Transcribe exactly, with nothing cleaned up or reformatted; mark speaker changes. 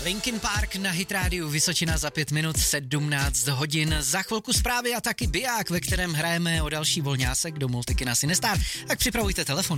Speaker 1: Linkin Park na Hit Rádiu Vysočina za pět minut, sedmnáct hodin. Za chvilku zprávy a taky biják, ve kterém hrajeme o další volňásek do Multikina Sinestar. Tak připravujte telefon.